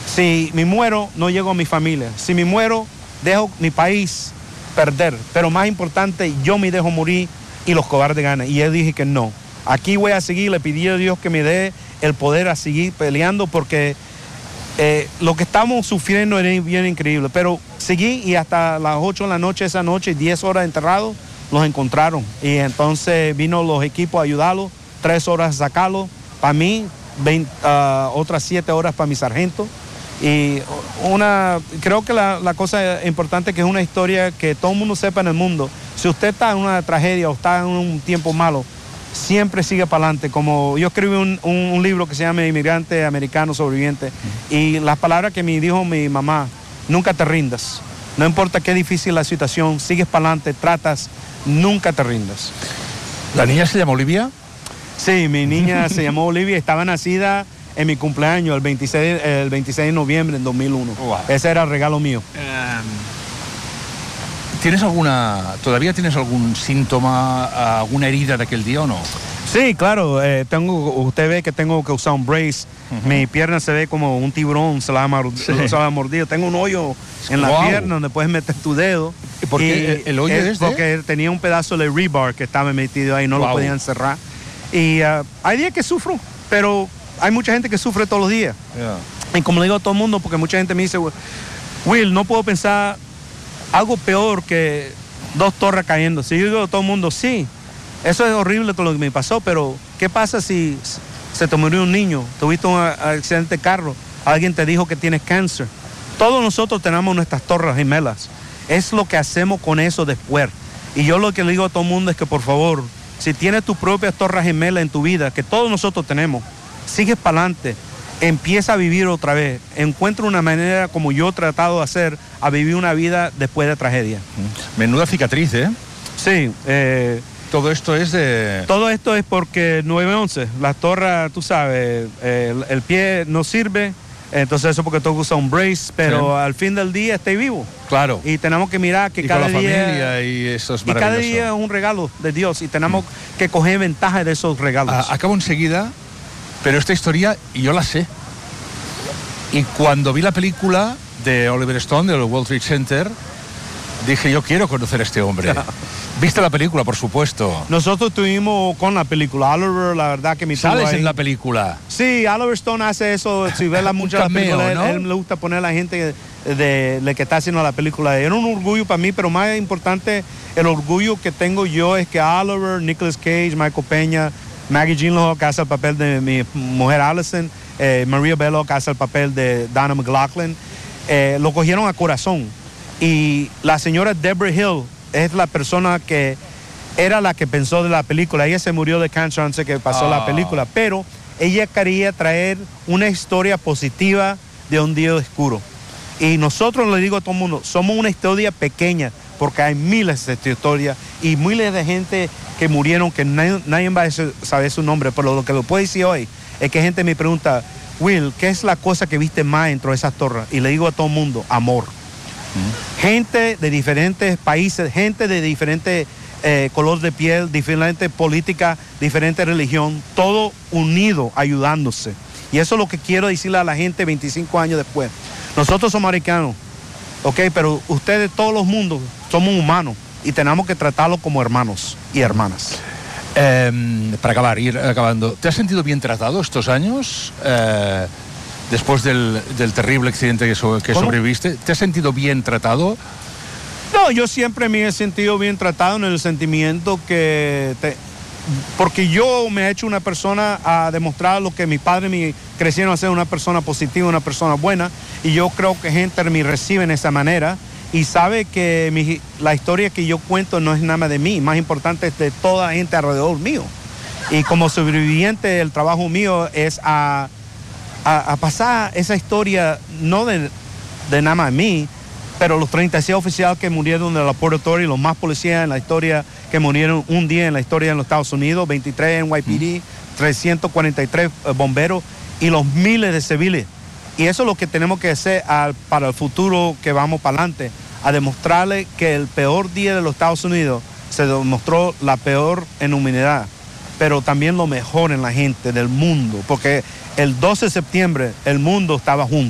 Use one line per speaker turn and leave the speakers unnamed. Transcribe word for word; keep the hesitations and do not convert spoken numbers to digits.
Si me muero, no llego a mi familia. Si me muero, dejo mi país perder. Pero más importante, yo me dejo morir y los cobardes ganan. Y yo dije que no. Aquí voy a seguir, le pedí a Dios que me dé el poder a seguir peleando porque eh, lo que estamos sufriendo es bien increíble. Pero seguí y hasta las ocho de la noche esa noche, diez horas enterrados, los encontraron. Y entonces vino los equipos a ayudarlos, tres horas a sacarlos. Para mí, veinte, uh, otras siete horas para mi sargento. Y una, creo que la, la cosa importante es que es una historia que todo el mundo sepa en el mundo. Si usted está en una tragedia o está en un tiempo malo, siempre sigue para adelante. Como yo escribí un, un, un libro que se llama Inmigrante Americano Sobreviviente, uh-huh. Y las palabras que me dijo mi mamá: nunca te rindas. No importa qué difícil la situación, sigues para adelante, tratas, nunca te rindas.
¿La niña se llama Olivia?
Sí, mi niña se llamó Olivia, estaba nacida en mi cumpleaños, el veintiséis, el veintiséis de noviembre del dos mil uno. Wow. Ese era el regalo mío. Um,
¿Tienes alguna, todavía tienes algún síntoma, alguna herida de aquel día o no?
Sí, claro. Eh, tengo, usted ve que tengo que usar un brace. Uh-huh. Mi pierna se ve como un tiburón, se la ha sí. mordido. Tengo un hoyo en wow. la pierna donde puedes meter tu dedo.
¿Y por qué el hoyo es de?
Porque tenía un pedazo de rebar que estaba metido ahí, no wow. lo podían cerrar. Y uh, hay días que sufro, pero hay mucha gente que sufre todos los días. Yeah. Y como le digo a todo el mundo, porque mucha gente me dice: Will, no puedo pensar algo peor que dos torres cayendo. Si yo digo a todo el mundo, sí, eso es horrible todo lo que me pasó, pero ¿qué pasa si se te murió un niño? Tuviste un accidente de carro, alguien te dijo que tienes cáncer? Todos nosotros tenemos nuestras torres gemelas. Es lo que hacemos con eso después. Y yo lo que le digo a todo el mundo es que, por favor, si tienes tus propias torres gemelas en tu vida, que todos nosotros tenemos, sigues para adelante, empieza a vivir otra vez, encuentra una manera, como yo he tratado de hacer, a vivir una vida después de tragedia.
Menuda cicatriz, ¿eh?
Sí. Eh,
todo esto es de...
Todo esto es porque nueve once, las torres, tú sabes, eh, el, el pie no sirve, entonces eso porque tengo que usar un brace, pero sí. al fin del día estoy vivo.
Claro.
Y tenemos que mirar que
y
cada
con la
día...
familia y eso es
maravilloso. Y cada día es un regalo de Dios y tenemos mm. que coger ventaja de esos regalos.
Ah, acabo enseguida, pero esta historia yo la sé. Y cuando vi la película de Oliver Stone, del World Trade Center, dije, yo quiero conocer a este hombre. ¿Viste la película, por supuesto?
Nosotros estuvimos con la película. Oliver, la verdad que mi
¿Sales ahí en la película?
Sí, Oliver Stone hace eso. Si ves la mucha
cameo,
película,
¿no?
él, él le gusta poner a la gente de, de que está haciendo la película. Era un orgullo para mí, pero más importante, el orgullo que tengo yo es que Oliver, Nicolas Cage, Michael Peña, Maggie Gyllenhaal, que hace el papel de mi mujer Allison, eh, Maria Bello, que hace el papel de Donna McLaughlin, eh, lo cogieron a corazón. Y la señora Deborah Hill es la persona que era la que pensó de la película. Ella se murió de cáncer antes que pasó oh. la película, pero ella quería traer una historia positiva de un día oscuro. Y nosotros, le digo a todo el mundo, somos una historia pequeña, porque hay miles de historias y miles de gente que murieron que nadie, nadie va a saber su nombre, pero lo que lo puedo decir hoy es que gente me pregunta, Will, ¿qué es la cosa que viste más dentro de esas torres? Y le digo a todo el mundo, amor. Mm. Gente de diferentes países, gente de diferentes eh, color de piel, diferente política, diferente religión, todo unido, ayudándose. Y eso es lo que quiero decirle a la gente veinticinco años después. Nosotros somos americanos, ok, pero ustedes, todos los mundos, somos humanos y tenemos que tratarlos como hermanos y hermanas.
Eh, para acabar, ir acabando, ¿te has sentido bien tratado estos años? Eh, después del, del terrible accidente que, so, que sobreviviste, ¿te has sentido bien tratado?
No, yo siempre me he sentido bien tratado en el sentimiento que... Te, porque yo me he hecho una persona a demostrar lo que mis padres me crecieron a ser, una persona positiva, una persona buena, y yo creo que gente me recibe de esa manera y sabe que mi, la historia que yo cuento no es nada más de mí, más importante es de toda la gente alrededor mío. Y como sobreviviente, el trabajo mío es a, a, a pasar esa historia, no de, de nada más de mí, pero los treinta y seis oficiales que murieron en el laboratorio, los más policías en la historia que murieron un día en la historia en los Estados Unidos, veintitrés en N Y P D, trescientos cuarenta y tres bomberos y los miles de civiles. Y eso es lo que tenemos que hacer al, para el futuro que vamos para adelante, a demostrarle que el peor día de los Estados Unidos se demostró la peor en humanidad, pero también lo mejor en la gente del mundo, porque el doce de septiembre el mundo estaba junto.